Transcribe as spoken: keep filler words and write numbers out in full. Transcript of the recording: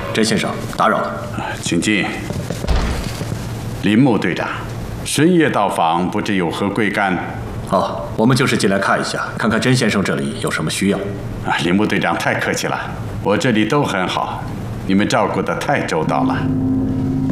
甄先生，打扰了。 请进。林木队长，深夜到访，不知有何贵干？ 哦，我们就是进来看一下，看看甄先生这里有什么需要。 啊，林木队长太客气了，我这里都很好，你们照顾得太周到了。